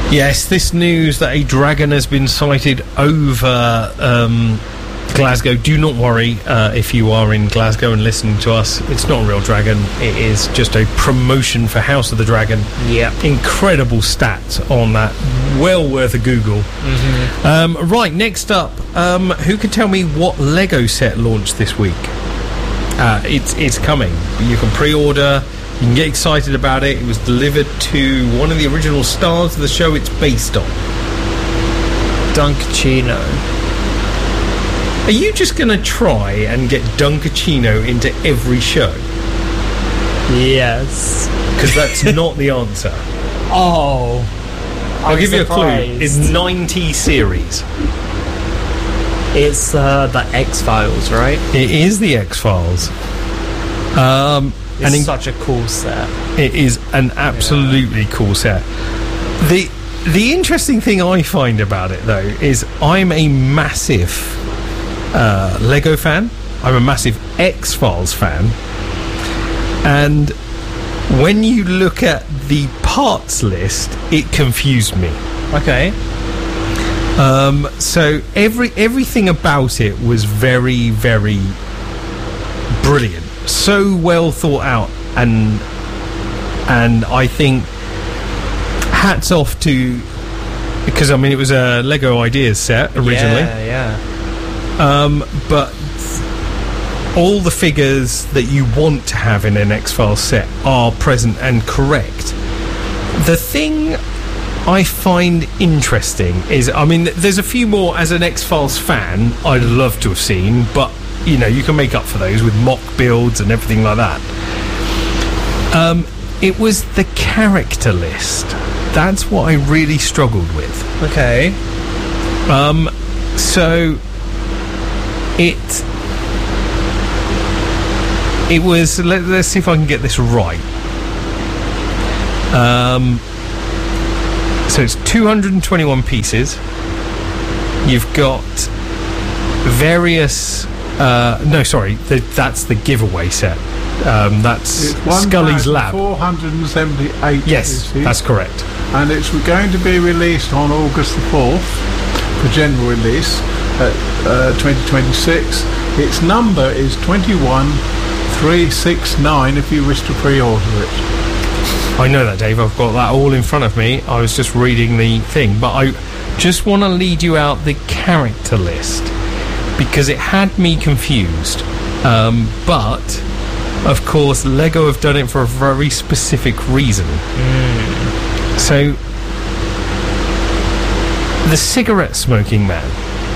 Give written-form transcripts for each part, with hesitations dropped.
Yes, this news that a dragon has been sighted over Glasgow. Do not worry if you are in Glasgow and listening to us. It's not a real dragon. It is just a promotion for House of the Dragon. Yeah. Incredible stats on that. Well worth a Google. Right, next up, who can tell me what Lego set launched this week? It's coming. You can pre-order. You can get excited about it. It was delivered to one of the original stars of the show it's based on. Dunkachino. Are you just going to try and get Dunkachino into every show? Yes. Because that's not the answer. Oh. I'll give you a clue. It's 90 series. It's the X-Files, right? It is the X-Files. It's such a cool set. It is an absolutely cool set. The interesting thing I find about it, though, is I'm a massive Lego fan. I'm a massive X-Files fan. And when you look at the parts list, it confused me. Okay. So everything about it was very, very brilliant. So well thought out, and I think hats off to, because I mean it was a Lego Ideas set originally. Yeah. But all the figures that you want to have in an X-Files set are present and correct. The thing I find interesting is, I mean, there's a few more as an X-Files fan I'd love to have seen, but you know, you can make up for those with mock builds and everything like that. It was the character list. That's what I really struggled with. Okay. So it was. Let's see if I can get this right. So it's 221 pieces. You've got various. That's the giveaway set. That's Scully's Lab. 478 Yes, pieces, that's correct. and it's going to be released on August the 4th for general release at 2026. Its number is 21369 if you wish to pre-order it. I know that, Dave. I've got that all in front of me. I was just reading the thing, but I just want to lead you out the character list, because it had me confused. But, of course, Lego have done it for a very specific reason. So, the cigarette smoking man.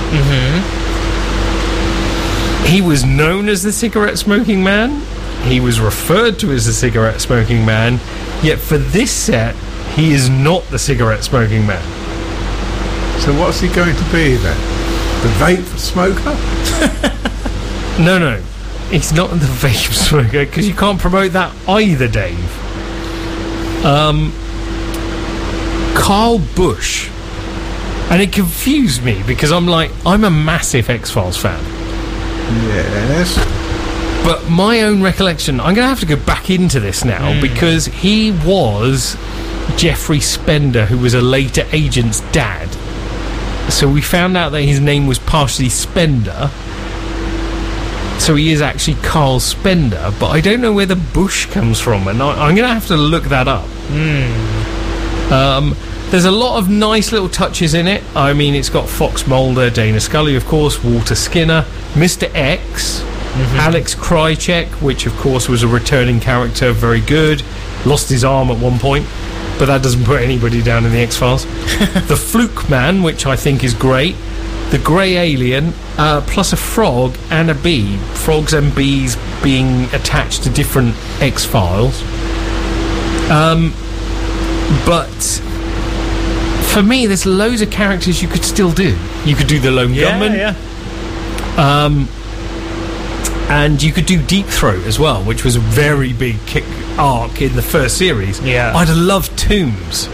He was known as the cigarette smoking man. He was referred to as the cigarette smoking man. Yet for this set, he is not the cigarette smoking man. So what's he going to be then? The vape smoker? No. He's not the vape smoker, because you can't promote that either, Dave. Carl Bush. And it confused me, because I'm a massive X-Files fan. Yes. But my own recollection, I'm going to have to go back into this now, because he was Jeffrey Spender, who was a later agent's dad. So we found out that his name was partially Spender. So he is actually Carl Spender, but I don't know where the Bush comes from, and I'm going to have to look that up. There's a lot of nice little touches in it. I mean, it's got Fox Mulder, Dana Scully, of course, Walter Skinner, Mr. X, Alex Krycek, which of course was a returning character, very good. Lost his arm at one point, but that doesn't put anybody down in the X-Files. The Fluke Man, which I think is great. The Grey Alien, plus a frog and a bee. Frogs and bees being attached to different X-Files. But for me, there's loads of characters you could still do. You could do the Lone Gunman. And you could do Deep Throat as well, which was a very big arc in the first series. I'd have loved Toombs.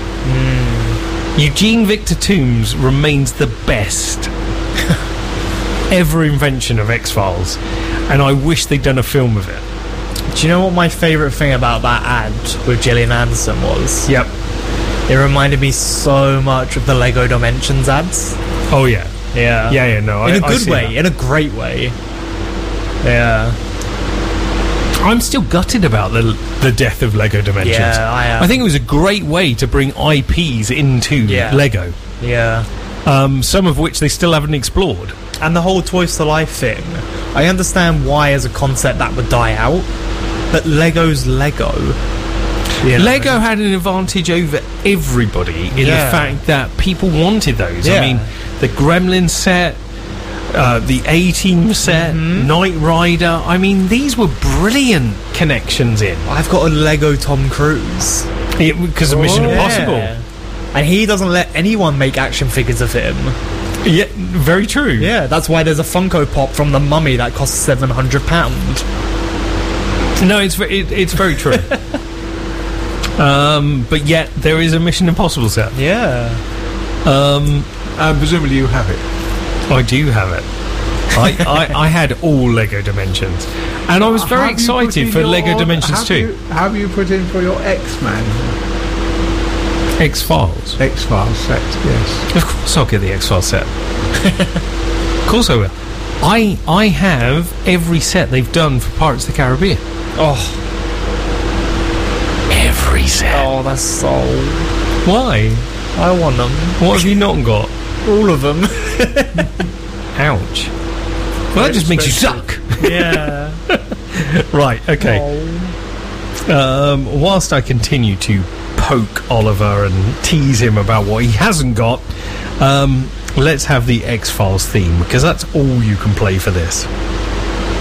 Eugene Victor Toombs remains the best ever invention of X-Files, and I wish they'd done a film of it. Do you know what my favourite thing about that ad with Gillian Anderson was? It reminded me so much of the Lego Dimensions ads. Oh yeah, Yeah. yeah. No, In a I good see way, that. in a great way. Yeah. I'm still gutted about the death of Lego Dimensions. Yeah, I am. I think it was a great way to bring IPs into Yeah. Lego. Yeah. Some of which they still haven't explored. And the whole Toys to Life thing, I understand why as a concept that would die out, but Lego's Lego. You know? Lego had an advantage over everybody in Yeah. the fact that people wanted those. Yeah. I mean, the Gremlin set, the A-Team set, Knight Rider. I mean, these were brilliant connections in. I've got a Lego Tom Cruise. Because of Mission Yeah. Impossible. And he doesn't let anyone make action figures of him. Yeah, very true. Yeah, that's why there's a Funko Pop from the Mummy that costs £700. No, it's very true. But yet, there is a Mission Impossible set. Yeah. Presumably you have it. I do have it. I had all Lego Dimensions. And I was very Have you put excited in for your Lego order- Dimensions have 2. you- Have you put in for your X-Men? X-Files. X-Files set, yes. Of course I'll get the X-Files set. Of course I will. I have every set they've done for Pirates of the Caribbean. Oh, Every set. oh, that's so... Why? I want them. What have you not got? All of them. Ouch. Well, that just makes you suck. Yeah. Right, okay. Whilst I continue to poke Oliver and tease him about what he hasn't got, let's have the X-Files theme, because that's all you can play for this.